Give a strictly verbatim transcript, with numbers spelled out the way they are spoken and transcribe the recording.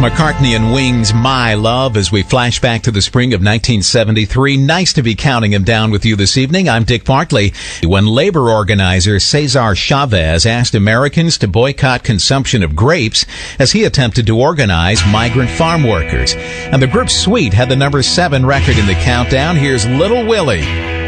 McCartney and Wings, My Love, as we flash back to the spring of nineteen seventy-three. Nice to be counting him down with you this evening. I'm Dick Bartley. When labor organizer Cesar Chavez asked Americans to boycott consumption of grapes as he attempted to organize migrant farm workers. And the group Sweet had the number seven record in the countdown. Here's Little Willie.